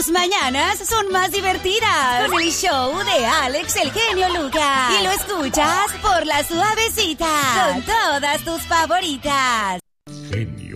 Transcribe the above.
Tus mañanas son más divertidas con el show de Alex el Genio Lucas. Y lo escuchas por La Suavecita con todas tus favoritas. Genio